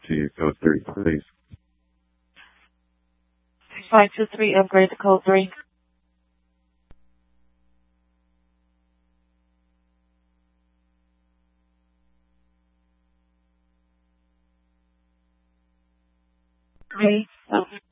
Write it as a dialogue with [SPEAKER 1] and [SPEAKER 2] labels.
[SPEAKER 1] to code 3, please.
[SPEAKER 2] 523, upgrade to code 3. Okay.